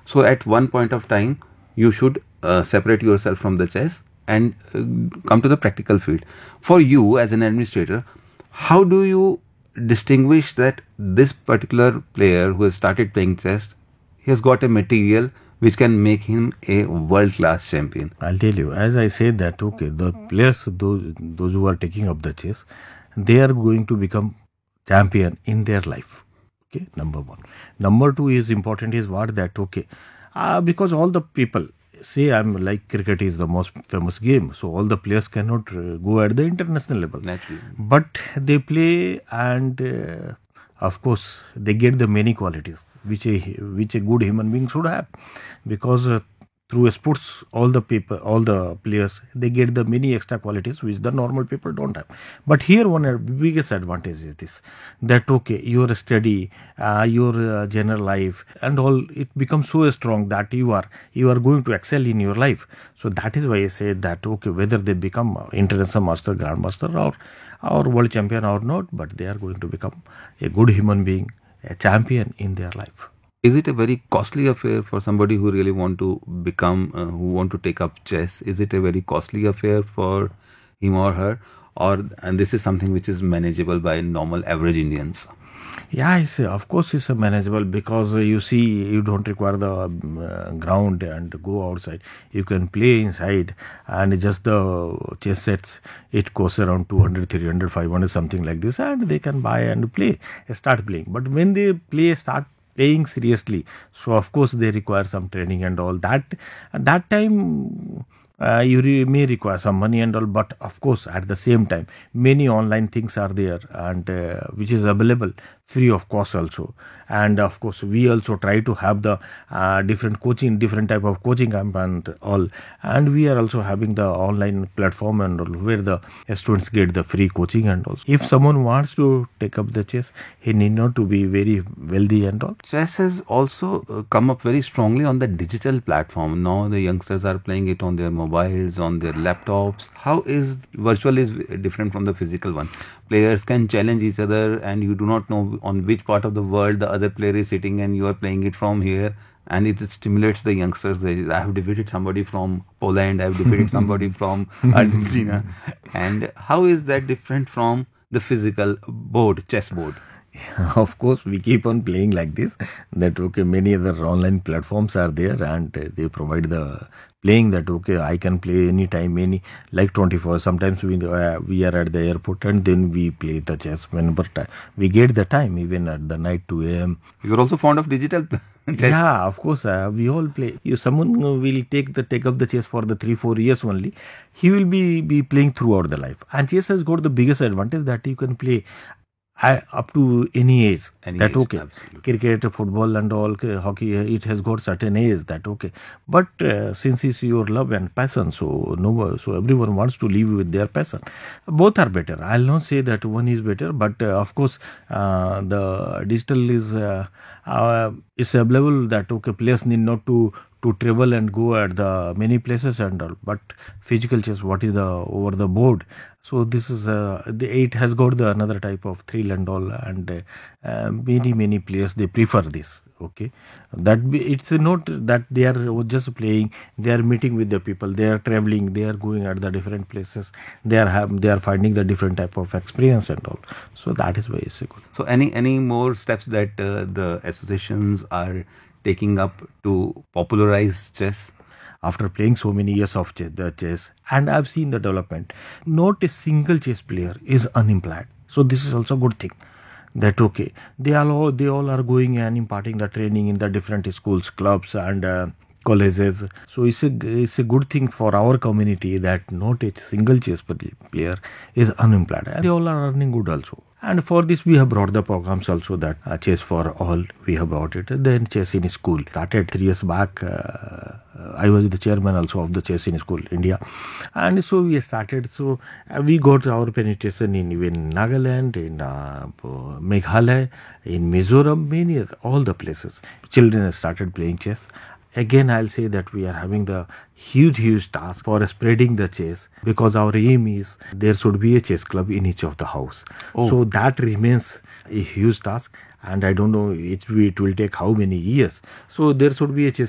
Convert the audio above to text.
So at one point of time, you should separate yourself from the chess and come to the practical field. For you as an administrator, how do you distinguish that this particular player who has started playing chess, he has got a material which can make him a world-class champion? I'll tell you, as I said that, okay, the players, those who are taking up the chess, they are going to become champion in their life. Okay, number one. Number two is important is what that, okay, because all the people, say I'm like cricket is the most famous game, so all the players cannot go at the international level. Naturally. But they play and of course they get the many qualities which a good human being should have, because through sports all the players, they get the many extra qualities which the normal people don't have. But here one biggest advantage is this, that okay, your study, your general life and all, it becomes so strong that you are going to excel in your life. So that is why I say that okay, whether they become international master, grandmaster or world champion or not, but they are going to become a good human being, a champion in their life. Is it a very costly affair for somebody who really want to become, who want to take up chess? Is it a very costly affair for him or her, and this is something which is manageable by normal average Indians? Yeah, of course it's manageable, because you see, you don't require the ground and go outside. You can play inside, and just the chess sets, it costs around 200, 300, 500, something like this, and they can buy and start playing. But when they start playing seriously, so of course they require some training and all that. At that time you may require some money and all, but of course at the same time many online things are there, and which is available free of cost also. And of course we also try to have the different type of coaching camp and all, and we are also having the online platform and all, where the students get the free coaching and all. If someone wants to take up the chess, he need not to be very wealthy and all. Chess has also come up very strongly on the digital platform. Now the youngsters are playing it on their mobiles, on their laptops. How is virtual is different from the physical one? Players can challenge each other, and you do not know on which part of the world the other player is sitting, and you are playing it from here, and it stimulates the youngsters. I have defeated somebody from Poland, I have defeated somebody from Argentina. And how is that different from the physical chess board? Of course, we keep on playing like this, that okay, many other online platforms are there, and they provide the playing that okay, I can play anytime, like 24. Sometimes we are at the airport, and then we play the chess whenever we get the time, even at the night 2 a.m. You are also fond of digital chess? Yeah, of course, we all play. If someone will take up the chess for the 3-4 years only, he will be playing throughout the life. And chess has got the biggest advantage that you can play up to any age. Okay, absolutely. Cricket, football and all, hockey, it has got certain age that okay. But since it's your love and passion, so everyone wants to live with their passion. Both are better. I'll not say that one is better, but of course the digital is available, that okay, players need not to travel and go at the many places and all. But physical chess, what is the over the board? So this is it has got the another type of thrill and all, and many players, they prefer this. Okay, it's not that they are just playing; they are meeting with the people, they are traveling, they are going at the different places, they are finding the different type of experience and all. So that is why it's good. So any more steps that the associations are taking up to popularize chess? After playing so many years of chess, and I've seen the development, not a single chess player is unemployed. So this is also a good thing, that okay, they all are going and imparting the training in the different schools, clubs and colleges. So it's a good thing for our community that not a single chess player is unemployed, and they all are earning good also. And for this we have brought the programs also, that chess for all, we have brought it. Then chess in school started 3 years back. I was the chairman also of the chess in school India, and so we started. So we got our penetration in even Nagaland, in Meghalaya, in Mizoram, all the places. Children started playing chess. Again, I'll say that we are having the huge task for spreading the chess, because our aim is there should be a chess club in each of the house. So that remains a huge task, and I don't know it will take how many years. So there should be a chess